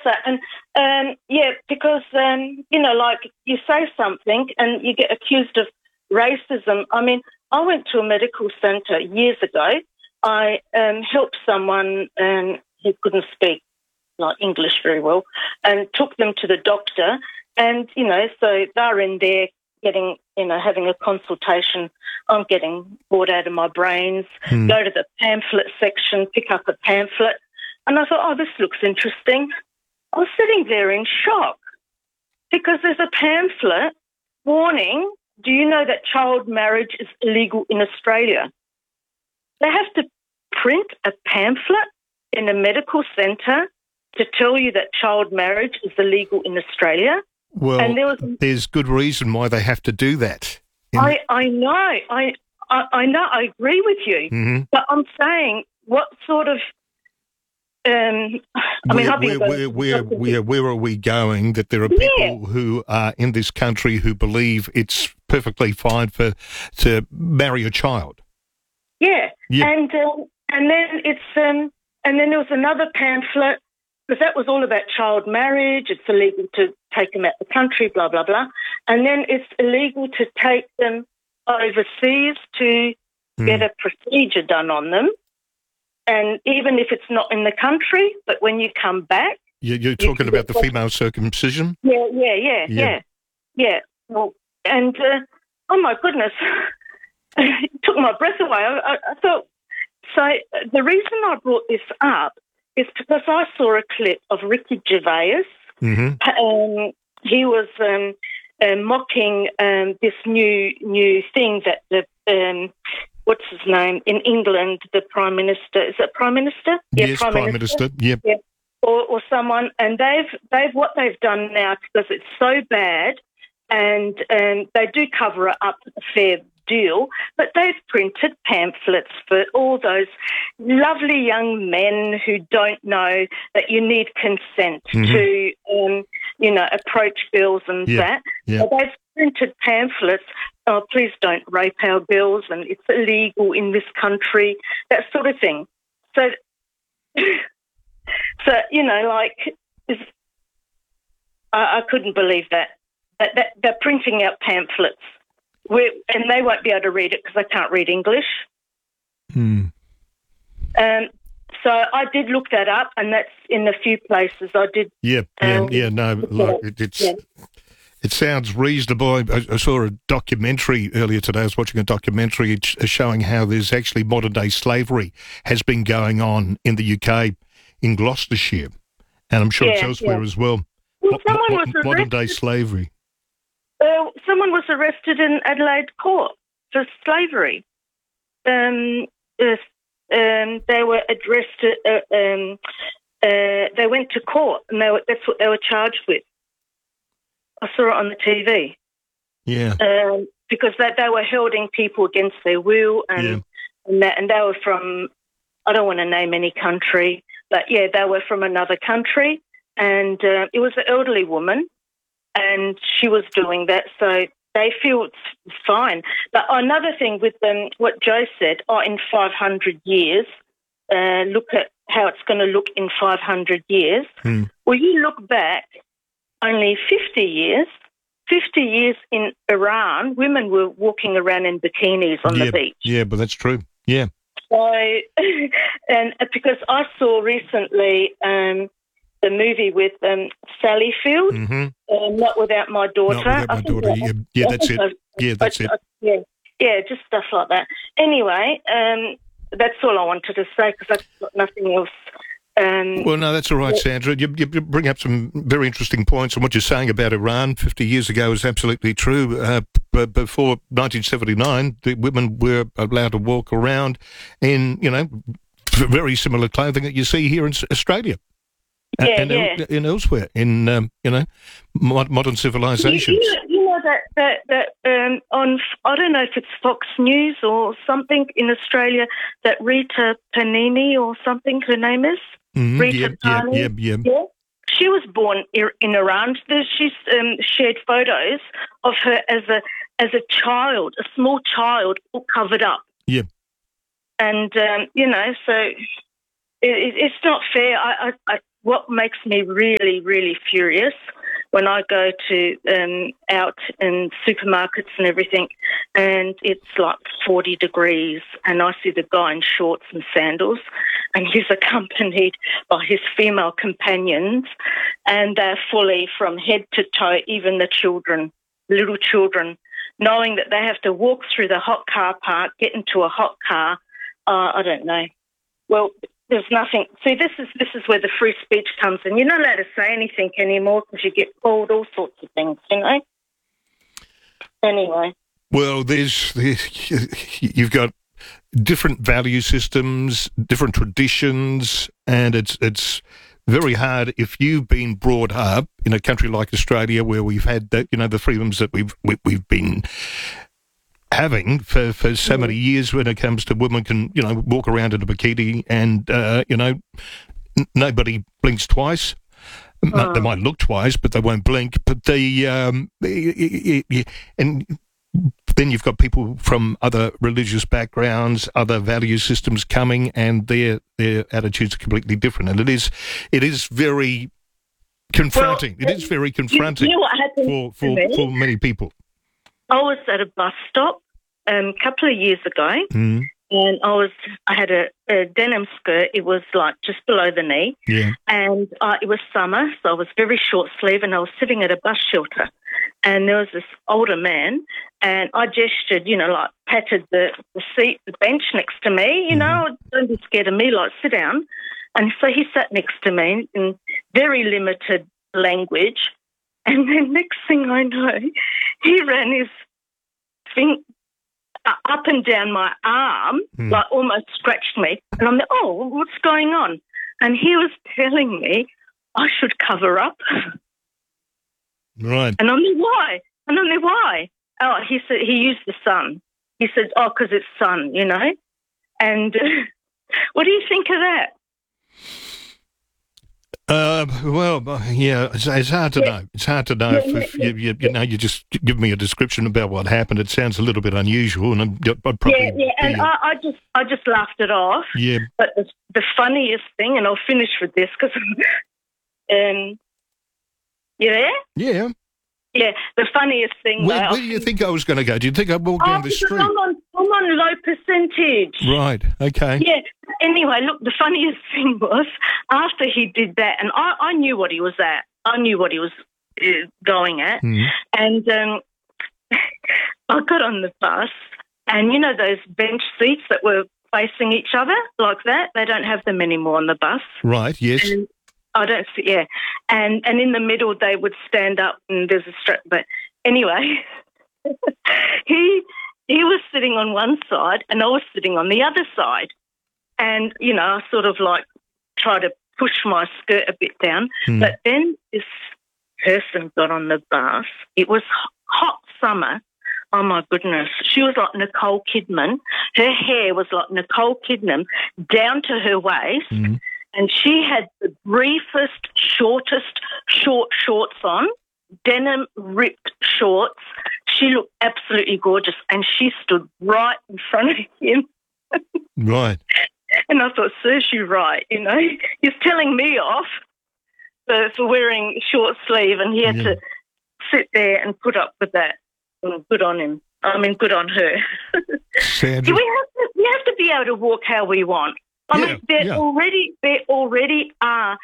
that. And, because, like you say something and you get accused of racism. I mean, I went to a medical centre years ago. I helped someone who couldn't speak like English very well and took them to the doctor. And, so they're in there getting, having a consultation. I'm getting bored out of my brains, go to the pamphlet section, pick up a pamphlet. And I thought, this looks interesting. I was sitting there in shock because there's a pamphlet warning, do you know that child marriage is illegal in Australia? They have to print a pamphlet in a medical centre to tell you that child marriage is illegal in Australia. Well, and there's good reason why they have to do that. I know. I know. I agree with you. Mm-hmm. But I'm saying, what sort of... where are we going? That there are people who are in this country who believe it's perfectly fine to marry a child. Yeah. And then it's and then there was another pamphlet because that was all about child marriage. It's illegal to take them out the country, blah blah blah. And then it's illegal to take them overseas to get a procedure done on them. And even if it's not in the country, but when you come back... You're talking about the female circumcision? Yeah. Well, and, oh my goodness, it took my breath away. I thought... So the reason I brought this up is because I saw a clip of Ricky Gervais. Mm-hmm. He was mocking this new thing that the... what's his name, in England, the Prime Minister, is it Prime Minister? Yes, Prime Minister, yep. Yeah. Or someone, and they've what they've done now, because it's so bad, and they do cover it up a fair deal, but they've printed pamphlets for all those lovely young men who don't know that you need consent to, approach girls and that. Yeah. So they've printed pamphlets, please don't rape our girls and it's illegal in this country, that sort of thing. So, I couldn't believe that they're printing out pamphlets and they won't be able to read it because they can't read English. So I did look that up, and that's in a few places. I did. It sounds reasonable. I saw a documentary earlier today. I was watching a documentary showing how there's actually modern-day slavery has been going on in the UK, in Gloucestershire, and I'm sure it's elsewhere as well. Modern-day slavery. Someone was arrested in Adelaide Court for slavery. They were arrested. They went to court, and that's what they were charged with. I saw it on the TV. Yeah. Because they were holding people against their will, and they were from, I don't want to name any country, but they were from another country, and it was an elderly woman, and she was doing that, so they feel it's fine. But another thing with what Joe said, in 500 years, look at how it's going to look in 500 years. Well, you look back only 50 years in Iran, women were walking around in bikinis on the beach. Yeah, but that's true. Yeah. So, and because I saw recently the movie with Sally Field, Not Without My Daughter. Not Without My Daughter, that's it. That's it. Yeah, just stuff like that. Anyway, that's all I wanted to say because I've got nothing else. Well, no, that's all right, Sandra. You bring up some very interesting points, and what you're saying about Iran 50 years ago is absolutely true. But before 1979, the women were allowed to walk around in, very similar clothing that you see here in Australia. And elsewhere in, modern civilizations. You know that on, I don't know if it's Fox News or something in Australia, that Rita Panini or something, her name is? Rita Panini. Yeah. She was born in Iran. She's shared photos of her as a child, a small child, all covered up. Yeah. And, so it's not fair. what makes me really, really furious when I go to out in supermarkets and everything, and it's like 40 degrees, and I see the guy in shorts and sandals, and he's accompanied by his female companions, and they're fully from head to toe, even the children, little children, knowing that they have to walk through the hot car park, get into a hot car. I don't know. Well, there's nothing. See, this is where the free speech comes in. You're not allowed to say anything anymore because you get called all sorts of things, you know? Anyway. Well, you've got different value systems, different traditions, and it's very hard if you've been brought up in a country like Australia where we've had that, the freedoms that we've been having for so many years when it comes to women can, walk around in a bikini and, nobody blinks twice. They might look twice, but they won't blink. But and then you've got people from other religious backgrounds, other value systems coming, and their attitudes are completely different. And it is very confronting. It is very confronting for many people. I was at a bus stop a couple of years ago, and I had a denim skirt. It was like just below the knee, and it was summer, so I was very short sleeve, and I was sitting at a bus shelter, and there was this older man, and I gestured, like patted the seat, the bench next to me, don't be scared of me, like sit down, and so he sat next to me in very limited language, and then next thing I know, he ran his thing up and down my arm, like almost scratched me. And I'm like, oh, what's going on? And he was telling me I should cover up. Right. And I'm like, why? And I'm like, why? Oh, he said he used the sun. He said, oh, because it's sun, And what do you think of that? Well, yeah, it's hard to know. It's hard to know if you just give me a description about what happened. It sounds a little bit unusual, and I'd probably and I just laughed it off. Yeah. But the funniest thing, and I'll finish with this because, you there? Yeah. Yeah, the funniest thing. Where do you think I was going to go? Do you think I'd walk down the street? I'm on low percentage. Right. Okay. Yeah. Anyway, look, the funniest thing was after he did that, and I knew what he was at. I knew what he was going at, and I got on the bus, and those bench seats that were facing each other like that. They don't have them anymore on the bus. Right. Yes. And I don't see, and in the middle they would stand up and there's a strap. But anyway, he was sitting on one side and I was sitting on the other side, and I sort of like try to push my skirt a bit down. But then this person got on the bus. It was hot summer. Oh my goodness, she was like Nicole Kidman. Her hair was like Nicole Kidman down to her waist. And she had the briefest, shortest shorts on, denim ripped shorts. She looked absolutely gorgeous, and she stood right in front of him. Right. And I thought, serves you right, He's telling me off for wearing short sleeve, and he had to sit there and put up with that. Well, good on him. I mean, good on her. Sandra. We have to be able to walk how we want. I mean, there already are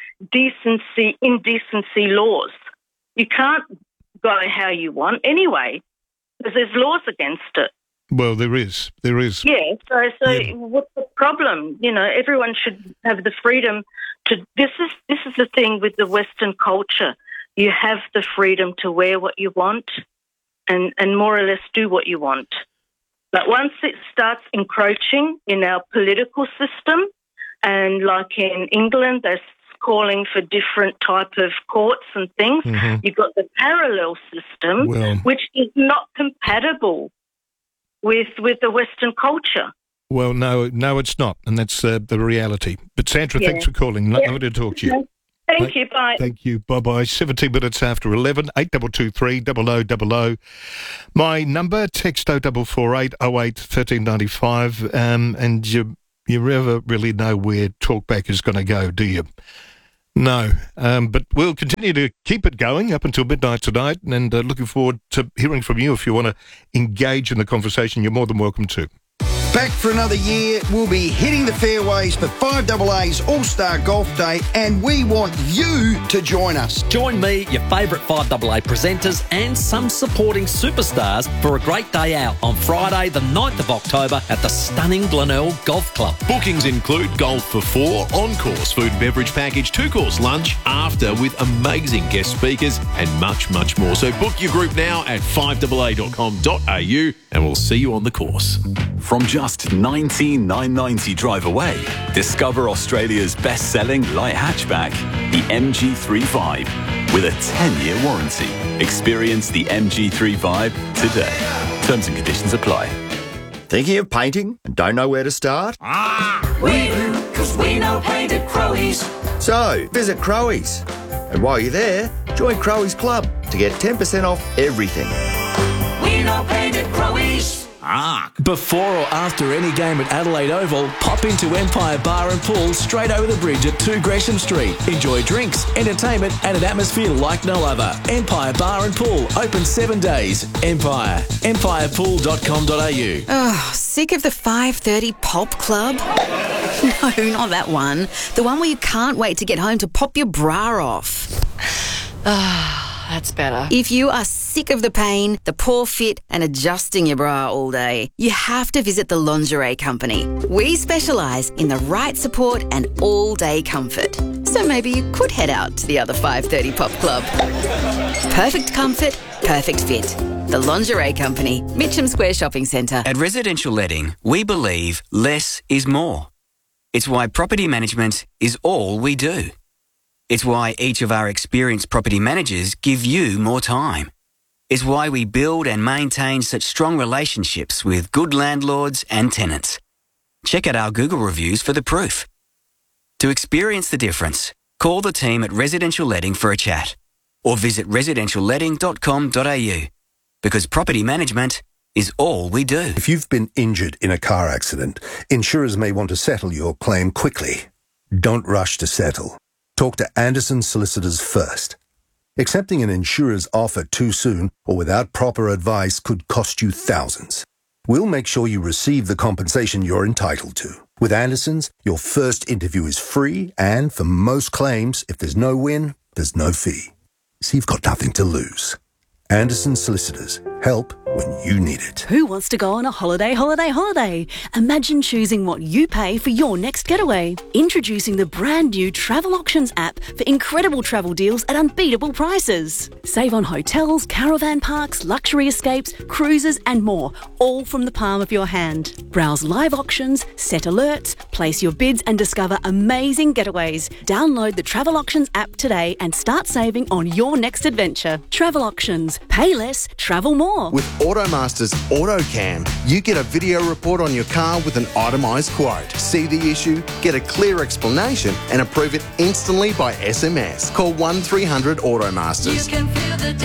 indecency laws. You can't go how you want anyway, because there's laws against it. Well, there is. Yeah. So what's the problem? Everyone should have the freedom to. This is the thing with the Western culture. You have the freedom to wear what you want, and more or less do what you want. But once it starts encroaching in our political system, and like in England, they're calling for different type of courts and things. You've got the parallel system, which is not compatible with the Western culture. Well, no, it's not, and that's the reality. But Sandra, thanks for calling. Lovely to talk to you. Thank you. Bye. Thank you. Bye-bye. 17 minutes after 11, 8223 0000. My number, text 0448 08 1395, and you never really know where talkback is going to go, do you? No, but we'll continue to keep it going up until midnight tonight, and looking forward to hearing from you. If you want to engage in the conversation, you're more than welcome to. Back for another year, we'll be hitting the fairways for 5AA's All-Star Golf Day, and we want you to join us. Join me, your favourite 5AA presenters and some supporting superstars for a great day out on Friday the 9th of October at the stunning Glenelg Golf Club. Bookings include golf for 4, on-course food and beverage package, 2-course lunch, after with amazing guest speakers and much, much more. So book your group now at 5AA.com.au and we'll see you on the course. From just $19,990 drive away, discover Australia's best-selling light hatchback, the MG35, with a 10-year warranty. Experience the MG35 today. Terms and conditions apply. Thinking of painting and don't know where to start? We do, because we know paint at Crowies. So, visit Crowies. And while you're there, join Crowies Club to get 10% off everything. We know paint at Crowies. Before or after any game at Adelaide Oval, pop into Empire Bar and Pool straight over the bridge at 2 Gresham Street. Enjoy drinks, entertainment and an atmosphere like no other. Empire Bar and Pool, open 7 days. Empire. empirepool.com.au. Oh, sick of the 5:30 pop club? No, not that one. The one where you can't wait to get home to pop your bra off. That's better. If you are sick of the pain, the poor fit and adjusting your bra all day, you have to visit the Lingerie Company. We specialise in the right support and all-day comfort. So maybe you could head out to the other 5:30 pop club. Perfect comfort, perfect fit. The Lingerie Company, Mitcham Square Shopping Centre. At Residential Letting, we believe less is more. It's why property management is all we do. It's why each of our experienced property managers give you more time. It's why we build and maintain such strong relationships with good landlords and tenants. Check out our Google reviews for the proof. To experience the difference, call the team at Residential Letting for a chat or visit residentialletting.com.au because property management is all we do. If you've been injured in a car accident, insurers may want to settle your claim quickly. Don't rush to settle. Talk to Anderson Solicitors first. Accepting an insurer's offer too soon or without proper advice could cost you thousands. We'll make sure you receive the compensation you're entitled to. With Anderson's, your first interview is free, and for most claims, if there's no win, there's no fee. So you've got nothing to lose. Anderson Solicitors. Help when you need it. Who wants to go on a holiday? Imagine choosing what you pay for your next getaway. Introducing the brand new Travel Auctions app for incredible travel deals at unbeatable prices. Save on hotels, caravan parks, luxury escapes, cruises and more, all from the palm of your hand. Browse live auctions, set alerts, place your bids and discover amazing getaways. Download the Travel Auctions app today and start saving on your next adventure. Travel Auctions. Pay less, travel more. With Automaster's AutoCam, you get a video report on your car with an itemised quote. See the issue, get a clear explanation and approve it instantly by SMS. Call 1300 Automasters. You can feel the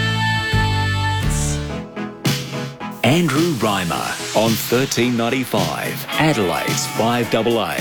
difference. Andrew Reimer on 1395, Adelaide's 5AA.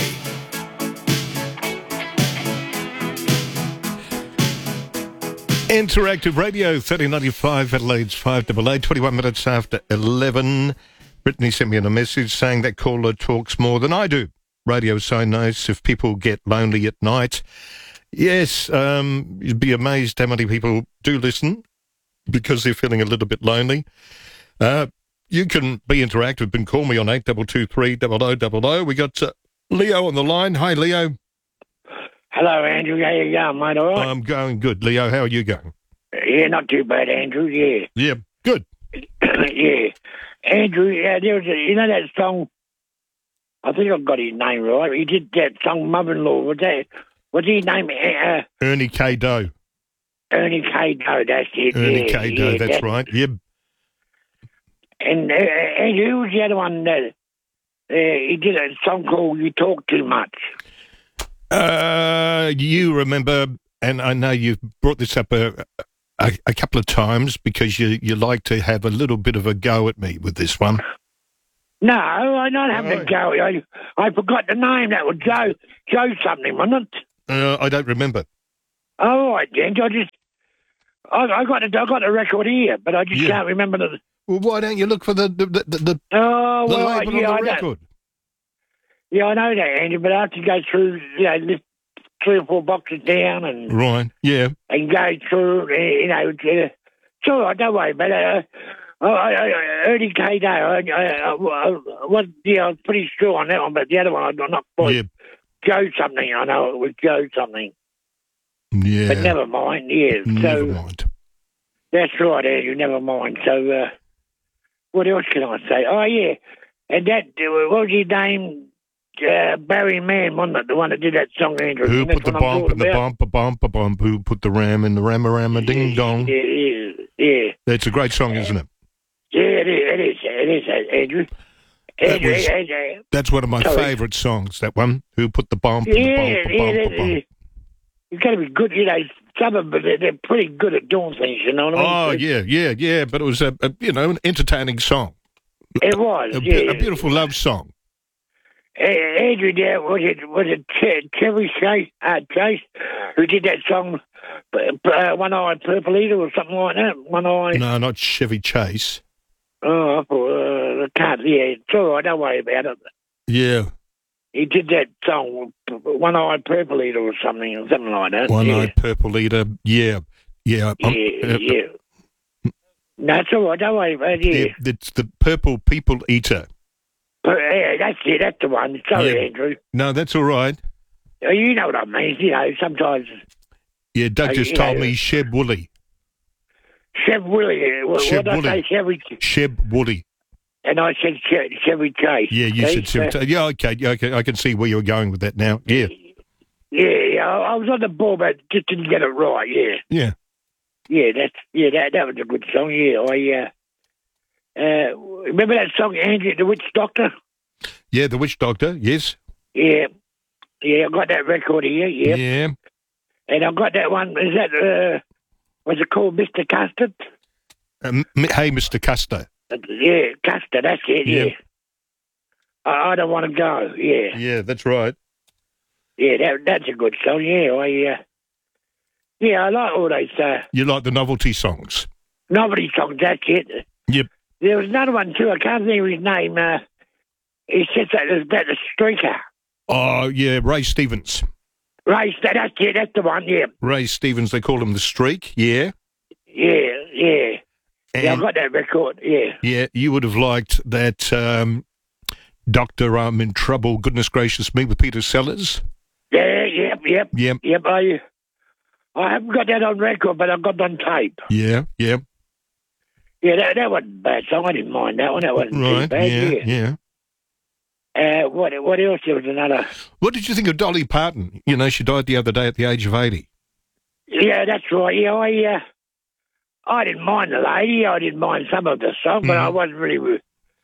Interactive Radio, 1395, Adelaide's 5AA, 21 minutes after 11. Brittany sent me in a message saying that caller talks more than I do. Radio's so nice if people get lonely at night. Yes, you'd be amazed how many people do listen because they're feeling a little bit lonely. You can be interactive and call me on 8223 0000. We got Leo on the line. Hi, Leo. Hello, Andrew. How you going, mate? All right? I'm going good. Leo, how are you going? Yeah, not too bad, Andrew. Yeah. Yeah, good. Yeah. Andrew, there was you know that song? I think I've got his name right. He did that song, Mother-in-Law. What's his name? Ernie K. Doe. Ernie K. Doe, that's it. Ernie K. Doe, that's right. Yep. And Andrew, who was the other one that he did a song called You Talk Too Much? You remember, and I know you've brought this up a couple of times because you like to have a little bit of a go at me with this one. No, I don't have to go. I forgot the name. That was Joe something, wasn't it? I don't remember. All right, Andrew. I got the record here, but I just can't remember the. Well, why don't you look for the label on the record? Know. Yeah, I know that, Andrew, but I have to go through, lift 3 or 4 boxes down and and go through, it's all right, don't worry about it. Early K-Day, I was pretty sure on that one, but the other one, I'm not quite. Yeah. Joe something, I know it was Joe something. Yeah. But never mind, Never mind. That's right, Andrew, never mind. So, what else can I say? Oh, yeah. And that, what was his name? Barry Mann, wasn't it? The one that did that song, Andrew. Who put the bump in the bump? Who put the ram in the ram ding dong? Yeah. It's a great song, isn't it? Yeah, it is, Andrew. That's one of my favourite songs, that one. Who put the bump in the bump? You've got to be good, some of them, they're pretty good at doing things, you know what I mean? Oh, yeah, but it was, an entertaining song. It was, a beautiful love song. Andrew, was it Chevy Chase who did that song, One Eye Purple Eater or something like that? One Eye. No, not Chevy Chase. Oh, I can't. Yeah, it's all right. Don't worry about it. Yeah. He did that song, One Eye Purple Eater or something like that. One Eye Purple Eater. Yeah. Yeah. No, it's all right. Don't worry about it. It's the Purple People Eater. Yeah, that's it. That's the one. Sorry, Andrew. No, that's all right. You know what I mean. Sometimes. Yeah, Doug just told me Sheb Woolley. Sheb Woolley. What did I say? Sheb Woolley. And I said Chevy Chase. Yeah, you said Chevy Chase. Yeah, okay. I can see where you're going with that now. Yeah. Yeah, I was on the ball, but just didn't get it right. Yeah. Yeah. That was a good song. Yeah, remember that song, Andrew, The Witch Doctor? Yeah, The Witch Doctor. Yes. Yeah, I got that record here. Yeah. Yeah. And I got that one. Is that was it called Mr. Custard? Hey, Mr. Custer. Yeah, Custer, that's it, yeah. I don't want to go, yeah. Yeah, that's right. Yeah, that's a good song, yeah. I like all those... you like the novelty songs? Novelty songs, that's it. Yep. There was another one, too, I can't think of his name. He said that it was about the streaker. Oh, yeah, Ray Stevens. Ray, that's it, that's the one, yeah. Ray Stevens, they call him the Streak, yeah. Yeah. And I got that record, yeah. Yeah, you would have liked that Doctor, I'm in Trouble, Goodness Gracious Me with Peter Sellers. Yeah, yep. I haven't got that on record, but I've got it on tape. Yeah. Yeah, that wasn't a bad song. I didn't mind that one. That wasn't too bad, yeah. What else? There was another... What did you think of Dolly Parton? You know, she died the other day at the age of 80. Yeah, that's right. Yeah, I didn't mind the lady. I didn't mind some of the song, but I wasn't really...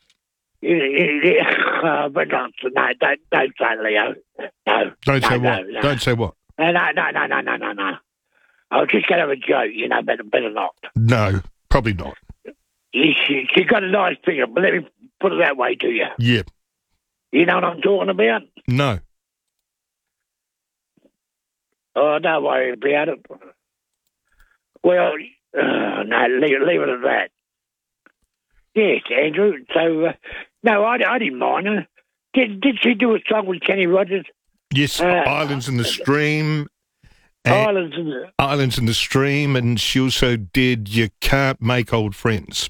but don't say Leo. No. Don't say what? No. Don't say what? No. I was just going to have a joke, better not. No, probably not. She got a nice figure, but let me put it that way to you. Yeah. You know what I'm talking about? No. Oh, don't worry about it. Well, no, leave it at that. Yes, Andrew. So, no, I didn't mind her. Did she do a song with Kenny Rogers? Yes, Islands in the Stream. Islands in the Stream, and she also did You Can't Make Old Friends.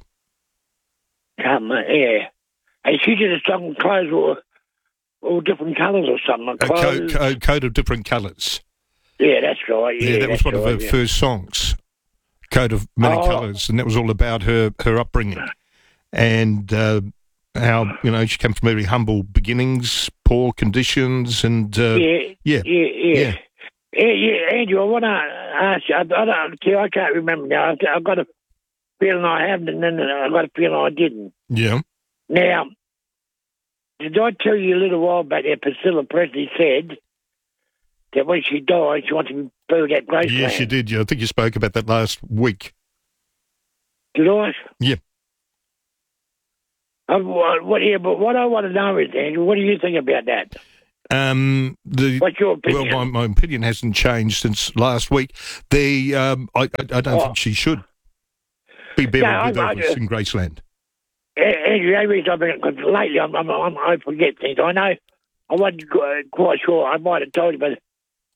Yeah. And she did a song, Clothes were all different colours or something. A coat of different colours. Yeah, that's right. Yeah, that was one of her first songs, Coat of Many Colours, and that was all about her upbringing and how, she came from very humble beginnings, poor conditions, and Yeah, Andrew, I want to ask you, I can't remember now. I've got a feeling I haven't, and then I've got a feeling I didn't. Yeah. Now, did I tell you a little while back that Priscilla Presley said that when she died, she wanted to be buried at Graceland? Yes, you did. I think you spoke about that last week. Did I? Yeah. But what I want to know is, Andrew, what do you think about that? What's your opinion? Well, my opinion hasn't changed since last week. I don't think she should be buried with Elvis in Graceland. Andrew, the reason I've been, because lately I forget things. I know I wasn't quite sure. I might have told you, but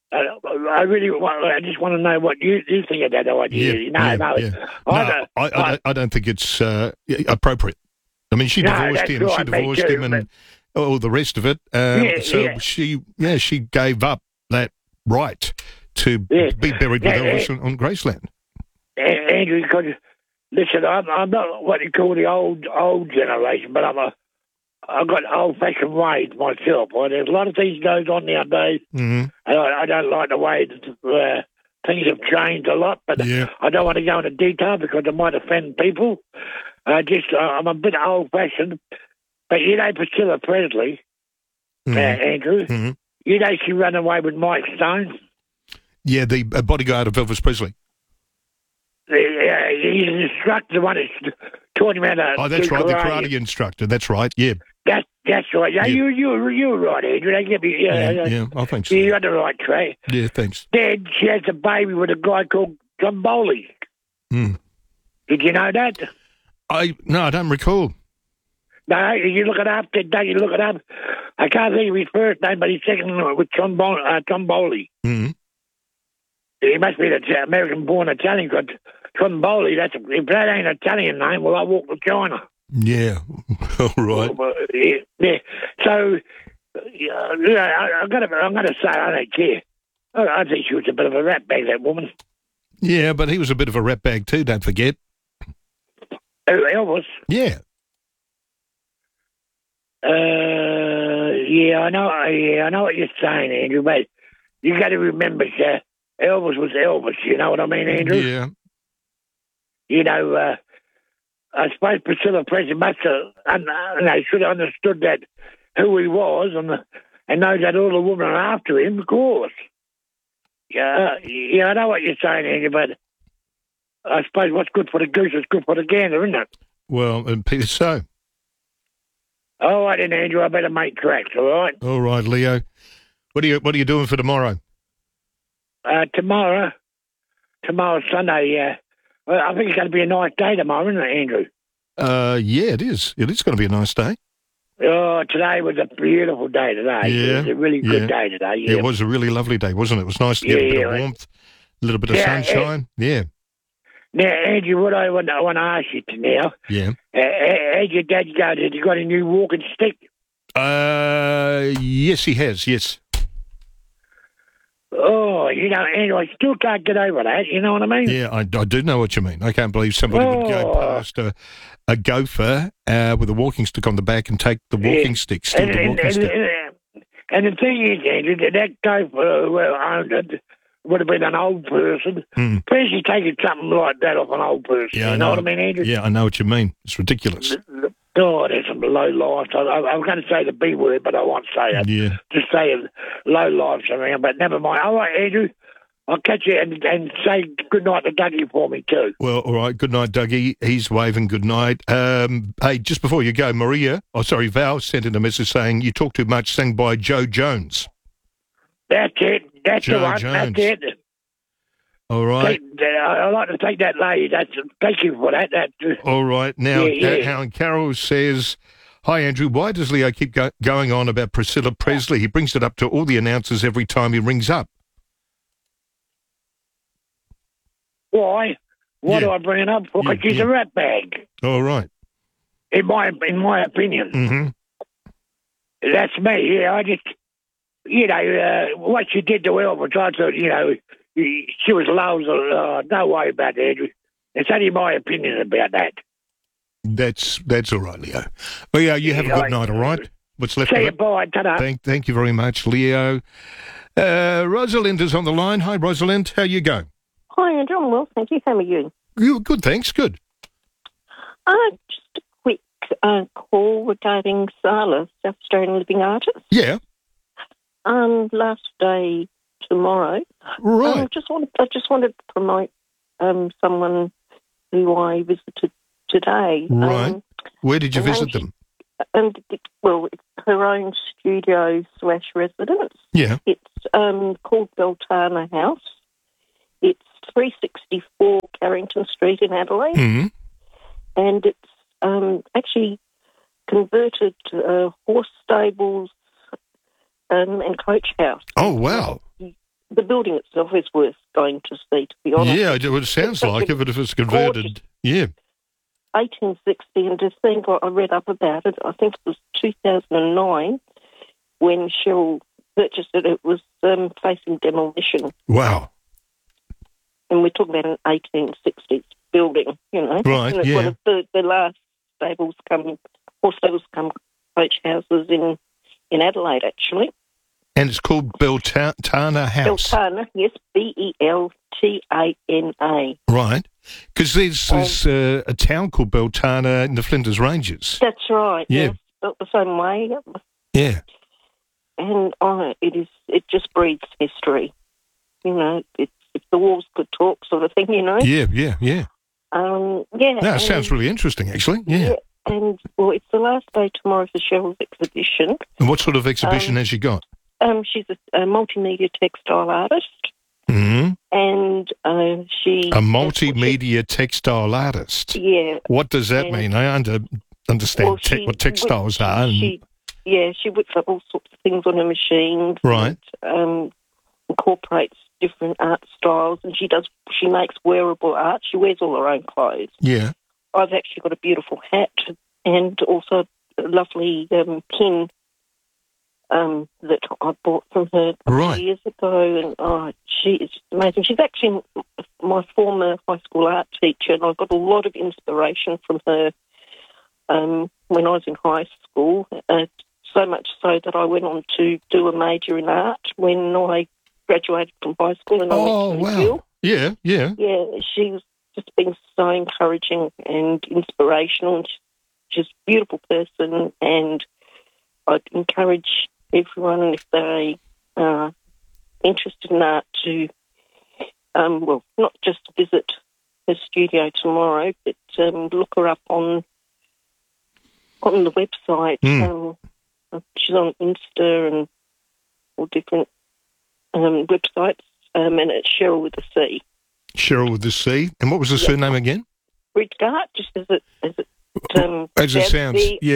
I just want to know what you think of that idea. I don't think it's appropriate. I mean, she divorced him. Right, she divorced him, and all the rest of it. She gave up that right to be buried with Elvis on Graceland. Andrew, because listen, I'm not what you call the old generation, but I've got old-fashioned ways myself. There's a lot of things goes on nowadays, and I don't like the way that things have changed a lot, but I don't want to go into detail because it might offend people. I'm a bit old-fashioned, but you know Priscilla Presley, Andrew, you know she ran away with Mike Stone? Yeah, the bodyguard of Elvis Presley. He's an instructor, the one that's taught him how to that's right, the karate instructor. That's right, yeah. That's right. Yeah, you were right, Andrew. They get me. I think so. You're on the right track. Yeah, thanks. Then she has a baby with a guy called John Bowley. Did you know that? No, I don't recall. No, you look it up. You look it up. I can't think of his first name, but his second name was John Bowley. He must be the American-born Italian, because John Bowley, if that ain't an Italian name, well, I walk to China. Yeah, all right. Yeah. So, I'm going to say I don't care. I think she was a bit of a rat bag, that woman. Yeah, but he was a bit of a rat bag too, don't forget. Elvis? Yeah. I know what you're saying, Andrew, but you got to remember, sir, Elvis was Elvis, you know what I mean, Andrew? Yeah. You know, I suppose Priscilla Presley must have, should have understood that who he was and knows that all the women are after him, of course. Yeah, I know what you're saying, Andrew, but I suppose what's good for the goose is good for the gander, isn't it? Well, and Peter, so. All right, then, Andrew, I better make tracks, all right? All right, Leo. What are you doing for tomorrow? Tomorrow's Sunday, I think it's going to be a nice day tomorrow, isn't it, Andrew? Yeah, it is. It is going to be a nice day. Oh, today was a beautiful day today. Yeah. It was a really good day today. Yeah. It was a really lovely day, wasn't it? It was nice to get a bit of warmth, a little bit of sunshine. Yeah. Now, Andrew, what I want to ask you now. Yeah. How's your dad go? Has he got a new walking stick? Yes, he has, yes. Oh, Andrew, I still can't get over that, you know what I mean? Yeah, I do know what you mean. I can't believe somebody would go past a gopher with a walking stick on the back and take the walking stick, steal the walking stick. And the thing is, Andrew, that gopher who owned it would have been an old person. Especially taking something like that off an old person. Yeah, you know what I mean, Andrew? Yeah, I know what you mean. It's ridiculous. Oh, there's some low lives. I'm going to say the B word, but I won't say it. Yeah. Just say low lives around, but never mind. All right, Andrew, I'll catch you and say good night to Dougie for me too. Well, all right. Good night, Dougie. He's waving good night. Hey, just before you go, Val sent in a message saying you talk too much, sang by Joe Jones. That's it. That's Joe the one. Jones. That's it. All right. I'd like to take that lady. Thank you for that. All right. Now, Helen Carroll says, hi, Andrew. Why does Leo keep going on about Priscilla Presley? He brings it up to all the announcers every time he rings up. Why? Why do I bring it up for? Because she's a rat bag. All right. In my opinion. Mm-hmm. That's me. Yeah, I just, what she did to Elvis, I thought, she was lousy. No way about that, Andrew. It's only my opinion about that. That's all right, Leo. Well, yeah, you have a good night, all right? What's left of it? See you, bye. Ta-da. Thank you very much, Leo. Rosalind is on the line. Hi, Rosalind. How you going? Hi, Andrew. I'm well, thank you. How are you? Good, thanks. Good. Just a quick call regarding Sala, South Australian living artist. Yeah. Last day tomorrow. Right. I just wanted to promote someone who I visited today. Right. Where did you visit them? Well, it's her own studio / residence. Yeah. It's called Beltana House. It's 364 Carrington Street in Adelaide. Mm-hmm. And it's actually converted horse stables and coach house. Oh, wow. The building itself is worth going to see, to be honest. Yeah, it sounds like it, if it's converted. Yeah. 1860, and to think what I read up about it, I think it was 2009 when Cheryl purchased it. It was facing demolition. Wow. And we're talking about an 1860s building, you know. Right, and it's one of the last horse stables come coach houses in Adelaide, actually. And it's called Beltana House. Beltana, yes, Beltana. Right. Because there's a town called Beltana in the Flinders Ranges. That's right. Yeah. Yes, built the same way. Yeah. And it just breathes history. You know, it's if the walls could talk, sort of thing. You know. Yeah. Yeah. No, it sounds really interesting, actually. Yeah. And well, it's the last day tomorrow for Cheryl's exhibition. And what sort of exhibition has she got? She's a multimedia textile artist. Mm-hmm. And she... A multimedia textile artist? Yeah. What does that mean? I understand what textiles are. She whips up all sorts of things on her machine. Right. And, incorporates different art styles, and she makes wearable art. She wears all her own clothes. Yeah. I've actually got a beautiful hat and also a lovely pin that I bought from her a few years ago, and she is amazing. She's actually my former high school art teacher, and I got a lot of inspiration from her when I was in high school, so much so that I went on to do a major in art when I graduated from high school, and I went to McGill. Yeah. Yeah, she's just been so encouraging and inspirational, and she's a beautiful person, and I'd encourage everyone, if they are interested in art, to, not just visit her studio tomorrow, but look her up on the website. She's on Insta and all different websites, and it's Cheryl with a C. Cheryl with a C. And what was the surname again? Bridgart, just as it sounds. Yeah.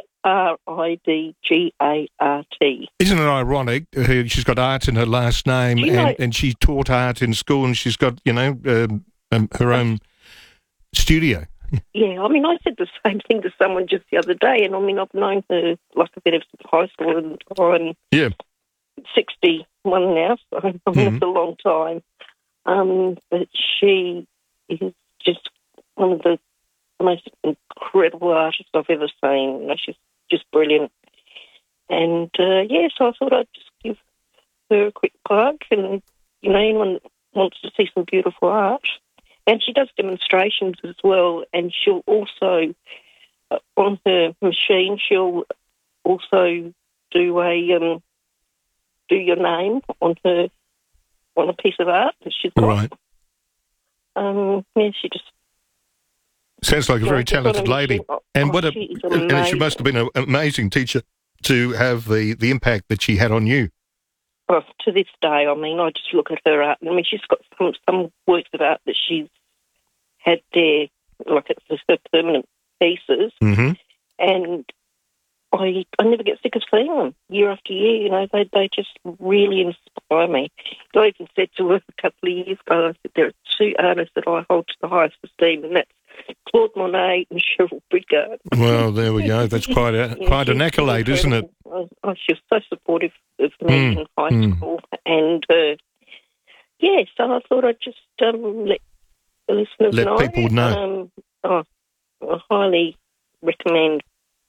Bridgart. Isn't it ironic? She's got art in her last name, and she taught art in school, and she's got, her own studio. Yeah, I mean, I said the same thing to someone just the other day, and I mean, I've known her, like I said, ever since high school, and I'm 61 now, so I mean, it's a long time. But she is just one of the most incredible artists I've ever seen. You know, she's just brilliant. And, so I thought I'd just give her a quick plug, and, anyone that wants to see some beautiful art. And she does demonstrations as well, and she'll also, on her machine, she'll also do do your name on a piece of art that she's got. Right. She just... Sounds like a very talented lady. And she must have been an amazing teacher to have the impact that she had on you. Well, to this day, I mean, I just look at her art. I mean, she's got some works of art that she's had there, like it's her permanent pieces, and I never get sick of seeing them year after year. They just really inspire me. I even said to her a couple of years ago, I said, there are two artists that I hold to the highest esteem, and that's Claude Monet and Cheryl Bridgart. Well, there we go. That's quite an accolade, isn't it? She was so supportive of me in high school, and so I thought I'd just let the listeners know. Let people know. I highly recommend,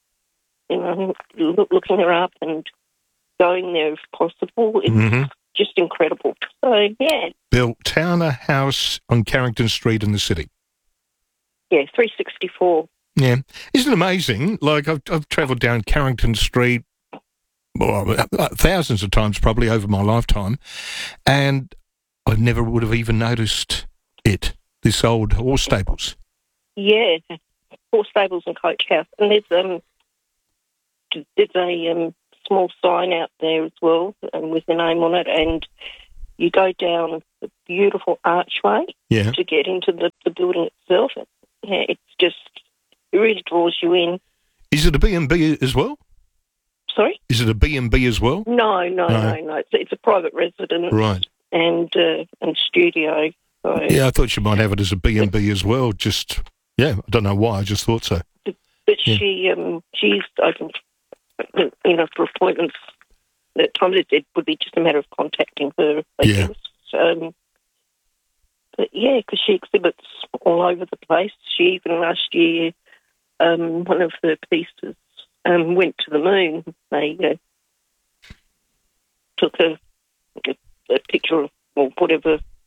looking her up and going there if possible. It's just incredible. So, yeah. Beltana House on Carrington Street in the city. Yeah, 364. Yeah. Isn't it amazing? Like, I've travelled down Carrington Street thousands of times probably over my lifetime, and I never would have even noticed this old horse stables. Yeah, horse stables and coach house. And there's there's a small sign out there as well with the name on it, and you go down the beautiful archway to get into the building itself. It really draws you in. Is it a B&B as well? Sorry? Is it a B&B as well? No. It's a private residence. Right. And studio. So. Yeah, I thought you might have it as a B&B as well. I don't know why. I just thought so. But she's open, for appointments. At times it would be just a matter of contacting her. I guess. But because she exhibits all over the place. She even last year, one of her pieces went to the moon. They took a picture or whatever